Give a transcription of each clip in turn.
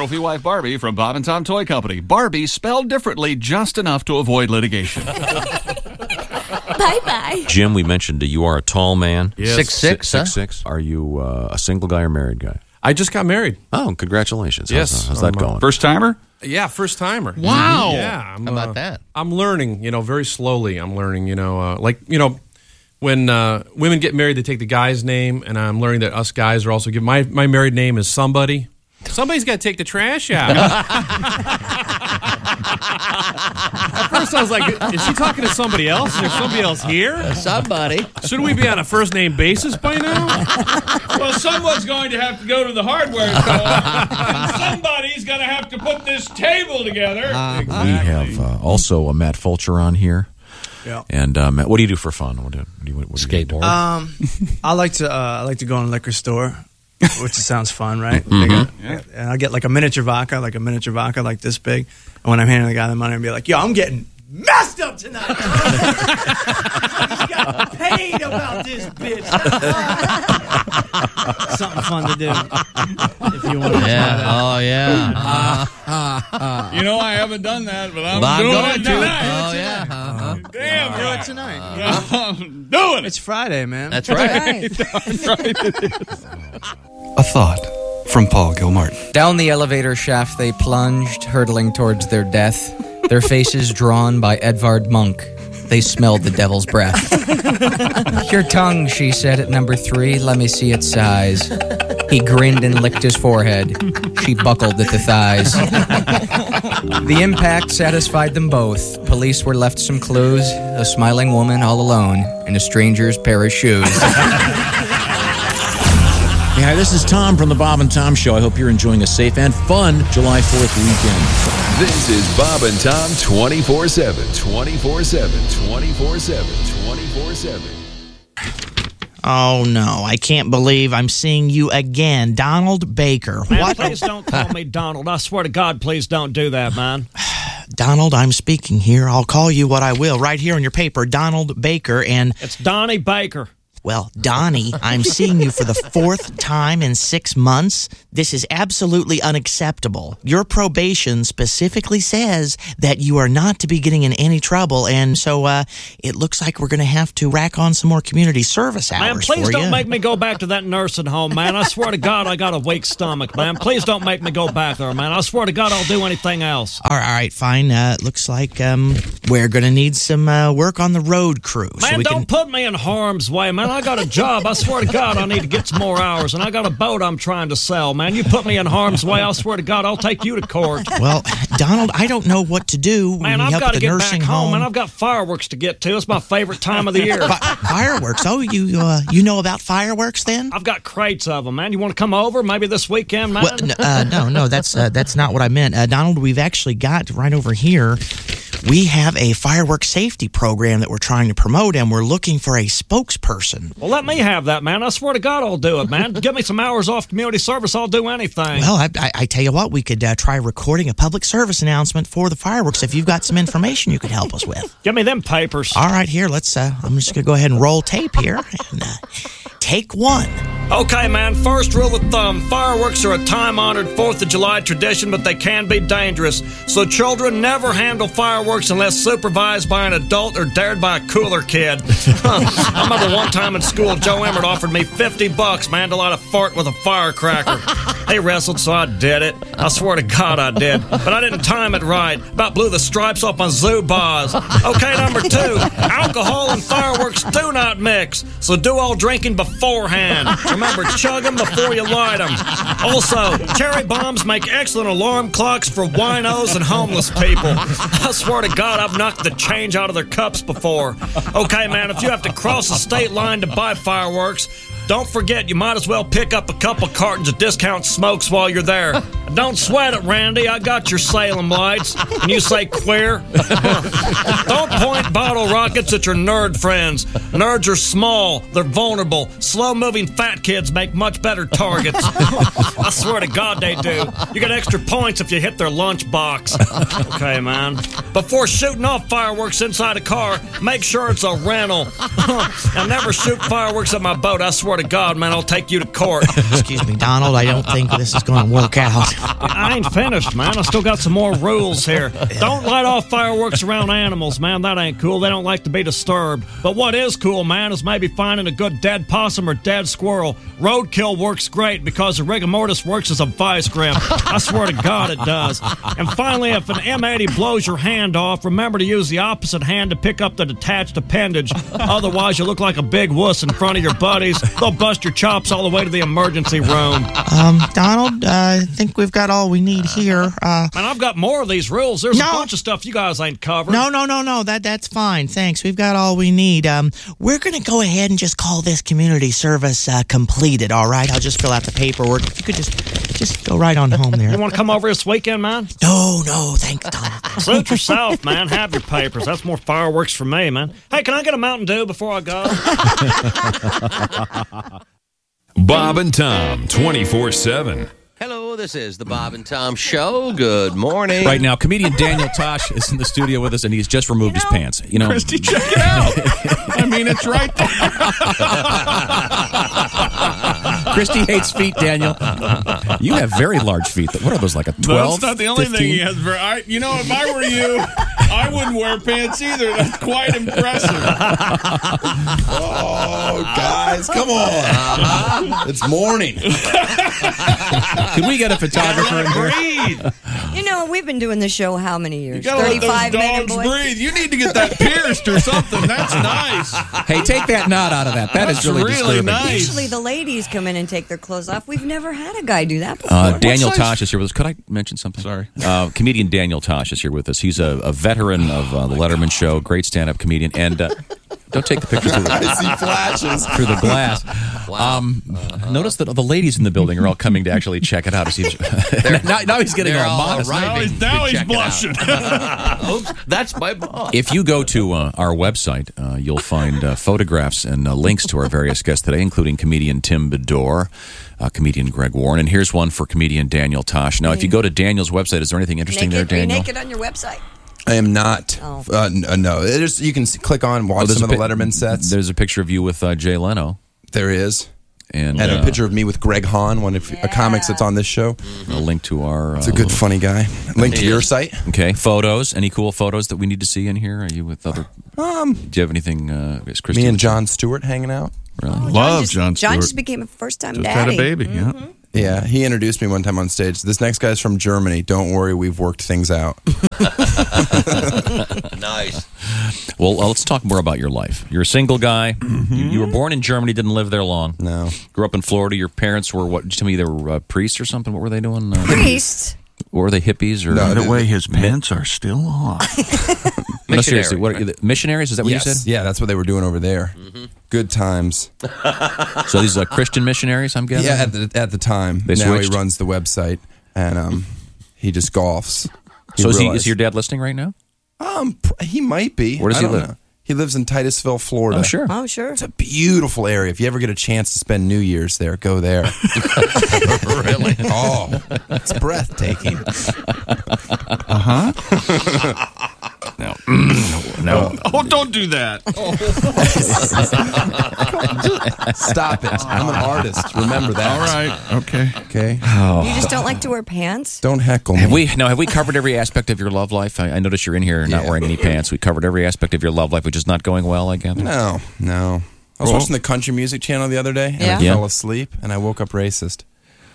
trophy wife Barbie from Bob and Tom Toy Company. Barbie spelled differently just enough to avoid litigation. Bye-bye. Jim, we mentioned you are a tall man. Yes. 6'6", 6'6". Are you a single guy or married guy? I just got married. Oh, congratulations. Yes. How's that going? First timer? Yeah, first timer. Wow. Yeah. How about that? I'm learning, very slowly. I'm learning, when women get married, they take the guy's name, and I'm learning that us guys are also given. My married name is somebody. Somebody's got to take the trash out. At first I was like, is she talking to somebody else? Is there somebody else here? Somebody. Shouldn't we be on a first-name basis by now? Well, someone's going to have to go to the hardware store, and somebody's going to have to put this table together. We have also Matt Fulcher on here. Yeah. And Matt, what do you do for fun? What do you Skateboard. I like to go in a liquor store, which sounds fun, right? And I get like a miniature vodka like this big. And when I'm handing the guy the money, I'll be like, "Yo, I'm getting messed up tonight. He's got paid about this bitch." Something fun to do if you want to. Yeah. Oh, yeah. I haven't done that, but I'm I'm doing going it to. tonight. Oh, yeah. Damn Do right. it tonight. I'm doing it. It's Friday, man. That's right. A thought from Paul Gilmartin. Down the elevator shaft they plunged, hurtling towards their death, their faces drawn by Edvard Munch. They smelled the devil's breath. Your tongue, she said at number 3. Let me see its size. He grinned and licked his forehead. She buckled at the thighs. The impact satisfied them both. Police were left some clues. A smiling woman all alone in a stranger's pair of shoes. Hey, hi, this is Tom from the Bob and Tom Show. I hope you're enjoying a safe and fun July 4th weekend. This is Bob and Tom 24/7, 24/7, 24/7, 24/7. Oh, no. I can't believe I'm seeing you again. Donald Baker. Man, What? please don't call me Donald. I swear to God, please don't do that, man. Donald, I'm speaking here. I'll call you what I will. Right here on your paper, Donald Baker. And, It's Donnie Baker. well, Donnie, I'm seeing you for the 4th time in 6 months. This is absolutely unacceptable. Your probation specifically says that you are not to be getting in any trouble, and so it looks like we're going to have to rack on some more community service hours Man, please for don't you. make me go back to that nursing home, man. I swear to God, I got a weak stomach, man. Please don't make me go back there, man. I swear to God, I'll do anything else. All right, fine. Looks like we're going to need some work on the road crew. Man, don't put me in harm's way, man. I got a job. I swear to God, I need to get some more hours, and I got a boat I'm trying to sell, man. You put me in harm's way, I swear to God, I'll take you to court. Well, Donald, I don't know what to do. Man, We I've help got at to the get nursing back home, man. I've got fireworks to get to. It's my favorite time of the year. Fireworks? Oh, you know about fireworks then? I've got crates of them, man. You want to come over maybe this weekend, man? Well, no, that's not what I meant. Donald, we've actually got right over here, we have a fireworks safety program that we're trying to promote, and we're looking for a spokesperson. Well, let me have that, man. I swear to God, I'll do it, man. Give me some hours off community service. I'll do anything. Well, I tell you what, we could try recording a public service announcement for the fireworks if you've got some information you could help us with. Give me them papers. All right, here, let's, I'm just going to go ahead and roll tape here. And, take 1. Okay, man, first rule of thumb, fireworks are a time-honored 4th of July tradition, but they can be dangerous. So children never handle fireworks unless supervised by an adult or dared by a cooler kid. I remember one time in school, Joe Emmert offered me $50, man, to light a fart with a firecracker. He wrestled, so I did it. I swear to God I did. But I didn't time it right. About blew the stripes off my zoo bars. Okay, number 2, alcohol and fireworks do not mix. So do all drinking beforehand. Remember, chug them before you light them. Also, cherry bombs make excellent alarm clocks for winos and homeless people. I swear to God, I've knocked the change out of their cups before. Okay, man, if you have to cross the state line to buy fireworks, don't forget you might as well pick up a couple cartons of discount smokes while you're there. Don't sweat it, Randy. I got your Salem lights. And you say queer? Don't point bottle rockets at your nerd friends. Nerds are small. They're vulnerable. Slow-moving fat kids make much better targets. I swear to God they do. You get extra points if you hit their lunchbox. Okay, man. Before shooting off fireworks inside a car, make sure it's a rental. I'll never shoot fireworks at my boat. I swear to God, man, I'll take you to court. Excuse me, Donald, I don't think this is going to work out. I ain't finished, man. I still got some more rules here. Don't light off fireworks around animals, man. That ain't cool. They don't like to be disturbed. But what is cool, man, is maybe finding a good dead possum or dead squirrel. Roadkill works great because the rigor mortis works as a vice grip. I swear to God it does. And finally, if an M80 blows your hand off, remember to use the opposite hand to pick up the detached appendage. Otherwise, you look like a big wuss in front of your buddies. They'll bust your chops all the way to the emergency room. Donald, I think we've got all we need here. Man, I've got more of these rules. There's a bunch of stuff you guys ain't covered. No. That's fine. Thanks. We've got all we need. We're going to go ahead and just call this community service completed, all right? I'll just fill out the paperwork. If you could just go right on home there. You want to come over this weekend, man? No, thanks, Donald. Suit yourself, man. Have your papers. That's more fireworks for me, man. Hey, can I get a Mountain Dew before I go? Bob and Tom, 24/7. Hello, this is the Bob and Tom Show. Good morning. Right now, comedian Daniel Tosh is in the studio with us, and he's just removed his pants. You know, Christy, check it out. I mean, it's right there. Christy hates feet, Daniel. You have very large feet. What are those, like a 12? That's not the only 15? thing he has. You know, if I were you, I wouldn't wear pants either. That's quite impressive. Oh, guys, come on. It's morning. Can we get a photographer in here? Breathe. You know, we've been doing the show how many years? You gotta let 35 those minute dogs boy. breathe. You need to get that pierced or something. That's nice. Hey, take that knot out of that. That is That's really really disturbing. nice. Usually the ladies come in and take their clothes off. We've never had a guy do that before. Daniel Tosh is here with us. Could I mention something? Sorry. Comedian Daniel Tosh is here with us. He's a veteran of the Letterman Show, great stand-up comedian. And don't take the picture through I see flashes through the glass. Wow. Notice that the ladies in the building are all coming to actually check it out. Now he's getting They're all all modest. arriving Now to he's check it out. blushing. Oops, that's my boss. If you go to our website, you'll find photographs and links to our various guests today, including comedian Tim Bedore, comedian Greg Warren, and here's one for comedian Daniel Tosh. Now, if you go to Daniel's website, is there anything interesting there, Are you Daniel? naked on your website? I am not. Oh. No. You can click on, watch there's some of a the Letterman sets. There's a picture of you with Jay Leno. There is. And a picture of me with Greg Hahn, one of a comics that's on this show. A link to our... It's a good, funny guy. Link to your site. Okay, photos. Any cool photos that we need to see in here? Are you with other... Do you have anything... is Christy Me and Jon Stewart hanging out. Really? Love Jon Stewart. John just became a first-time Just daddy. had a baby, yeah. Yeah, he introduced me one time on stage. This next guy's from Germany. Don't worry, we've worked things out. Nice. Well, let's talk more about your life. You're a single guy. You were born in Germany, didn't live there long. No. Grew up in Florida. Your parents were, what, did you tell me they were priests or something? What were they doing? Priests. Or were they hippies? Or By the way, his pants are still off. No, seriously, what, missionaries? Is that what you Yes. said? Yeah, that's what they were doing over there. Good times. So these are Christian missionaries, I'm guessing? Yeah, at the time. They now switched? he runs the website, and he just golfs. So is realized- your dad listening right now? He might be. Where does I he don't live? know. He lives in Titusville, Florida. Oh, sure. Oh, sure. It's a beautiful area. If you ever get a chance to spend New Year's there, go there. Really? Oh, it's breathtaking. No. Oh, don't do that. Stop it. I'm an artist. Remember that. All right. Okay. Okay. You just don't like to wear pants? Don't heckle me. Have we covered every aspect of your love life? I notice you're in here not wearing any pants. We covered every aspect of your love life, which is not going well, I gather. No. I was watching the country music channel the other day, and I fell asleep, and I woke up racist.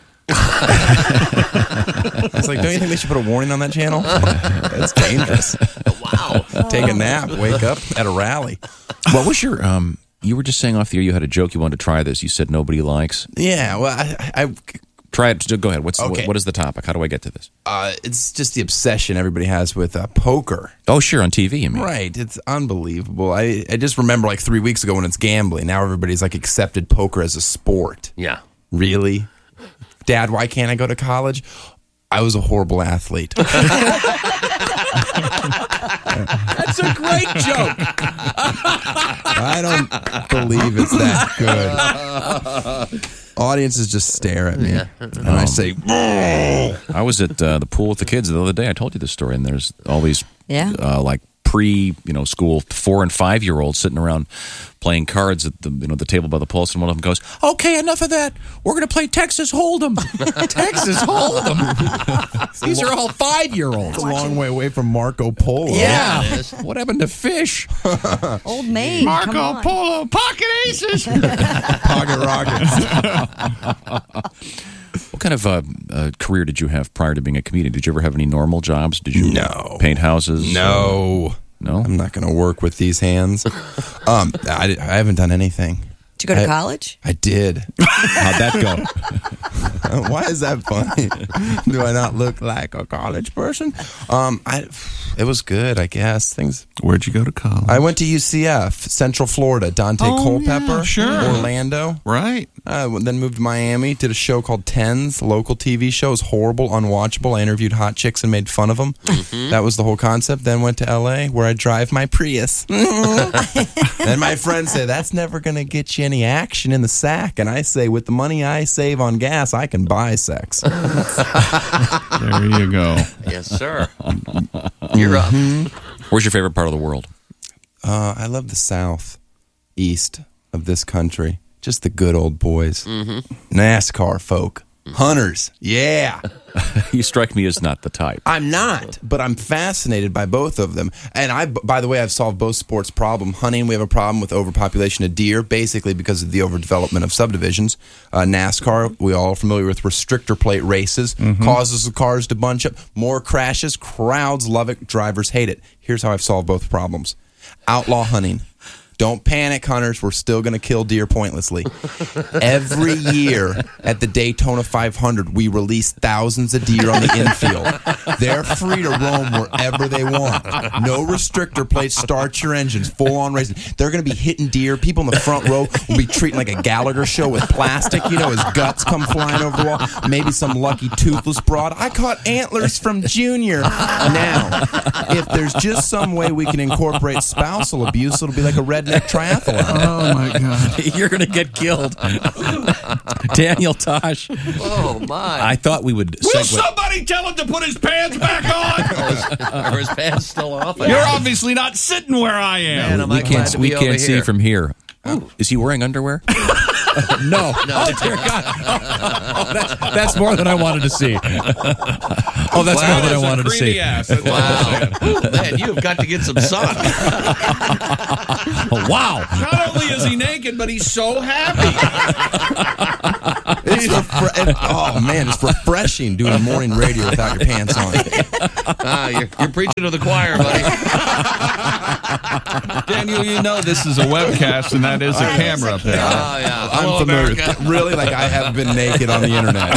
It's like, don't you think they should put a warning on that channel? That's dangerous. Wow. Take a nap, wake up at a rally. What was your... you were just saying off the air you had a joke you wanted to try this. You said nobody likes. Yeah, well, I Try it. Go ahead. Okay. What is the topic? How do I get to this? it's just the obsession everybody has with poker. Oh, sure, on TV, you mean. Right, it's unbelievable. I just remember like 3 weeks ago when it's gambling. Now everybody's like accepted poker as a sport. Yeah. Really? Dad, why can't I go to college? I was a horrible athlete. That's a great joke. I don't believe it's that good. Audiences just stare at me. And I say, I was at the pool with the kids the other day. I told you this story, and there's all these like school 4 and 5 year olds sitting around playing cards at the table by the pool, and one of them goes, "Okay, enough of that. We're going to play Texas Hold'em." Texas Hold'em. These are all 5-year-olds. It's a long way away from Marco Polo. Yeah. What happened to fish? Old maid. Marco Polo, pocket aces. Pocket rockets. What kind of career did you have prior to being a comedian? Did you ever have any normal jobs? Did you paint houses? No. No? I'm not going to work with these hands. I haven't done anything. Did you go to college? I did. How'd that go? Why is that funny? Do I not look like a college person? It was good, I guess. Where'd you go to college? I went to UCF, Central Florida. Dante Culpepper, sure. Orlando. Right. Then moved to Miami, did a show called Tens, local TV show. It was horrible, unwatchable. I interviewed hot chicks and made fun of them. That was the whole concept. Then went to LA, where I drive my Prius. And my friends say, that's never going to get you any action in the sack. And I say, with the money I save on gas, I can buy sex. There you go. Yes, sir. You're up. Where's your favorite part of the world? I love the south, east of this country. Just the good old boys. NASCAR folk. Hunters. Yeah. You strike me as not the type. I'm not, but I'm fascinated by both of them. And by the way, I've solved both sports problem. Hunting, we have a problem with overpopulation of deer, basically because of the overdevelopment of subdivisions. NASCAR, we all are familiar with restrictor plate races, causes the cars to bunch up, more crashes, crowds love it, drivers hate it. Here's how I've solved both problems. Outlaw hunting. Don't panic, hunters. We're still going to kill deer pointlessly. Every year at the Daytona 500, we release thousands of deer on the infield. They're free to roam wherever they want. No restrictor plates. Start your engines. Full-on racing. They're going to be hitting deer. People in the front row will be treating like a Gallagher show with plastic. His guts come flying over the wall. Maybe some lucky toothless broad. I caught antlers from Junior. Now, if there's just some way we can incorporate spousal abuse, it'll be like a redneck triathlon. Oh, my God. You're going to get killed. Daniel Tosh. Oh, my. I thought we would Will segue. somebody tell him to put his pants back on? Are his pants still off? You're obviously not sitting where I am. Man, am I glad to We be over can't see here. from here. Is he wearing underwear? No. Oh, dear God. That's more than I wanted to see. That's more than I wanted to see. Wow. Man, you have got to get some sun. Wow. Not only is he naked, but he's so happy. It's refreshing doing morning radio without your pants on. You're preaching to the choir, buddy. Daniel, this is a webcast, and that is a camera up there. Oh, yeah. I'm Hello, familiar. America. Really, like I have been naked on the internet.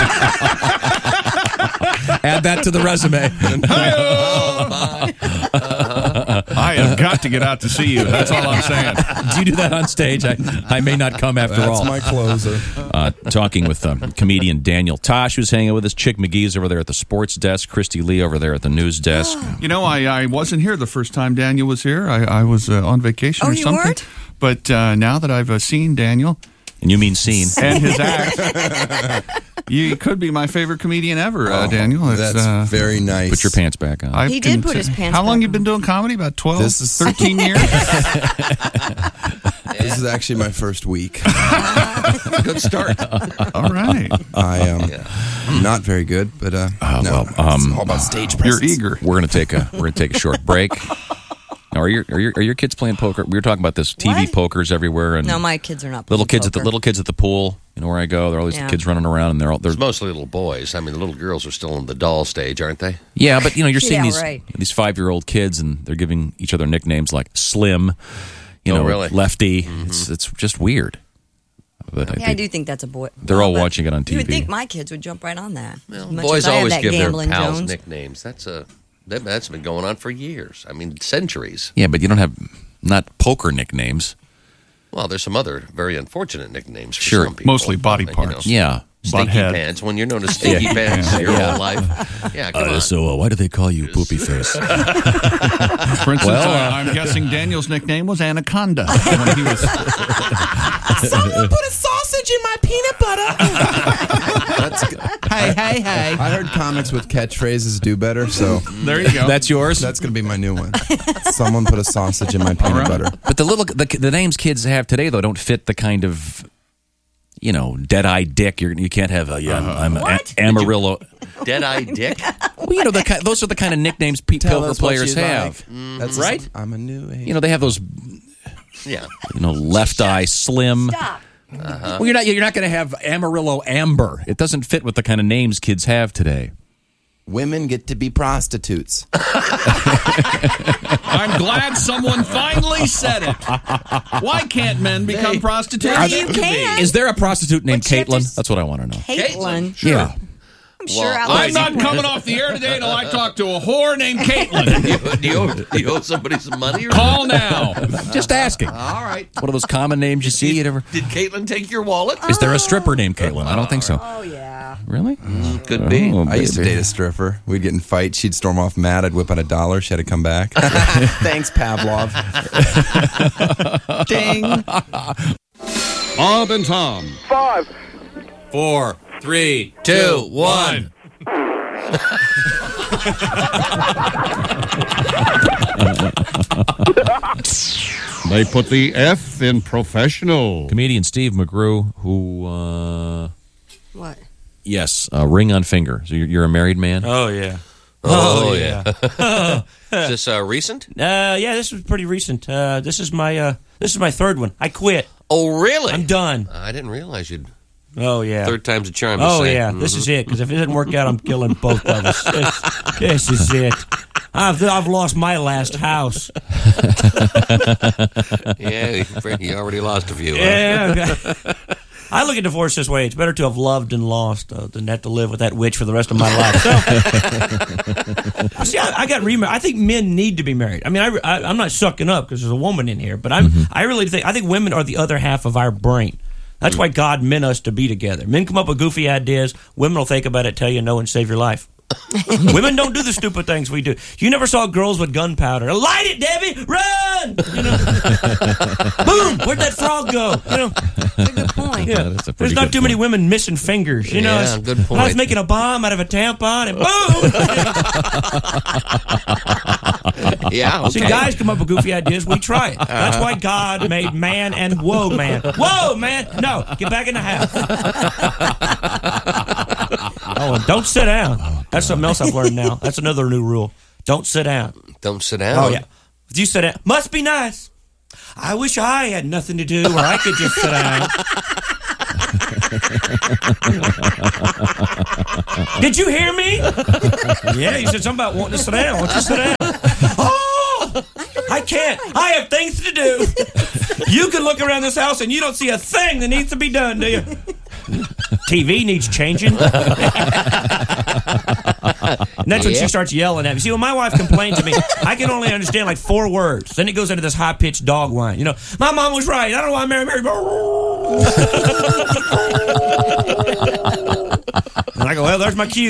Add that to the resume. Oh, my. I have got to get out to see you. That's all I'm saying. Do you do that on stage? I may not come after all. That's my closer. Talking with comedian Daniel Tosh, who's hanging with us. Chick McGee's over there at the sports desk. Christy Lee over there at the news desk. I wasn't here the first time Daniel was here. I was on vacation or you something. weren't? But now that I've seen Daniel And you mean seen. and his act, you could be my favorite comedian ever, Daniel. That's very nice. Put your pants back on. He did put his pants How long back you been doing comedy? About 12, This is- 13 years? This is actually my first week. Good start. All right. I'm not very good, but it's all about stage presence. You're eager. We're gonna take a short break. Now, are your kids playing poker? We were talking about this TV What? pokers everywhere, and No, my kids are not. little playing kids at the pool. Where I go, there are all these Yeah. kids running around, and they're It's mostly little boys. I mean, the little girls are still in the doll stage, aren't they? yeah. But you're seeing Yeah, right. these 5-year-old kids, and they're giving each other nicknames like Slim, really? Lefty. It's just weird. But I do think that's a boy. They're all but watching it on You would TV. think my kids would jump right on that. Well, As much boys as I have always that give their Gamblin' pals Jones. nicknames. That's been going on for years. I mean, centuries. Yeah, but you don't have not poker nicknames. Well, there's some other very unfortunate nicknames for Sure. some people. Mostly body parts. Yeah. Stinky Butthead. Pants when you're known as Stinky Pants your whole life. Yeah, come on. So why do they call you Poopy Face? For instance, I'm guessing Daniel's nickname was Anaconda when he was. Someone put a sausage in my peanut butter. That's good. Hey. I heard comics with catchphrases do better, so There you go. That's yours? that's going to be my new one. Someone put a sausage in my peanut butter. But the names kids have today, though, don't fit the kind of, dead-eyed dick. You can't have I'm Amarillo. Dead-Eye Dick? Well, those are the kind of nicknames Tell poker us what players you have. like. That's right? I'm a new age. They have those, Yeah. left eye slim. Stop. Well, you're not going to have Amarillo Amber. It doesn't fit with the kind of names kids have today. Women get to be prostitutes. I'm glad someone finally said it. Why can't men become prostitutes? You can. Is there a prostitute named But you have to Caitlin? That's what I want to know. Caitlin. Sure. Yeah. I'm sure Well, I'm Alex. not coming off the air today until I talk to a whore named Caitlin. Do you owe somebody some money? Or Call now. Just asking. All right. One of those common names you see. Did Caitlin take your wallet? Is there a stripper named Caitlin? I don't think so. Oh, yeah. Really? Could be. Oh, I used to baby. date a stripper. We'd get in fights. She'd storm off mad. I'd whip out $1. She had to come back. Thanks, Pavlov. Ding. Bob and Tom. 5, 4, 3, 2, 1. They put the F in professional. Comedian Steve McGrew, who, What? yes, ring on finger. So you're a married man? Oh, yeah. Oh, yeah. Is this recent? Yeah, this was pretty recent. This is my third one. I quit. Oh, really? I'm done. I didn't realize you'd. Oh, yeah. Third time's a charm. you Oh, say. yeah. This is it. Because if it doesn't work out, I'm killing both of us. This is it. I've lost my last house. Yeah, you already lost a few. Yeah. I look at divorce this way. It's better to have loved and lost than have to live with that witch for the rest of my life. So, see, I got remarried. I think men need to be married. I mean, I'm not sucking up because there's a woman in here, but I really think women are the other half of our brain. That's why God meant us to be together. Men come up with goofy ideas. Women will think about it, tell you no, and save your life. Women don't do the stupid things we do. You never saw girls with gunpowder. Light it, Debbie! Run! Boom! Where'd that frog go? That's a good point. Yeah. That's a pretty There's not good too many point. women missing fingers. Yeah, good point. I was making a bomb out of a tampon and boom! Yeah, okay. See, guys come up with goofy ideas. We try it. That's why God made man and whoa, man. Whoa, man! No, get back in the house. Oh, and don't sit down. That's something else I've learned now. That's another new rule. Don't sit down. Don't sit down. Oh, yeah. If you sit down, must be nice. I wish I had nothing to do where I could just sit down. Did you hear me? Yeah, you said something about wanting to sit down. Why don't you sit down? Oh, I can't. I have things to do. You can look around this house and you don't see a thing that needs to be done, do you? TV needs changing. And that's when she starts yelling at me. See, when my wife complains to me, I can only understand like 4 words. Then it goes into this high-pitched dog whine. You know, my mom was right. I don't know why Mary. And I go, well, there's my cue.